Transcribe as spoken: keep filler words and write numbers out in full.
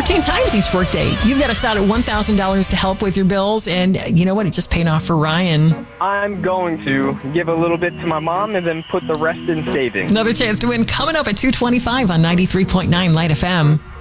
fourteen times each workday. You've got a shot at one thousand dollars to help with your bills. And you know what? It's just paying off for Ryan. I'm going to give a little bit to my mom and then put the rest in savings. Another chance to win coming up at two twenty-five on ninety-three point nine Light F M.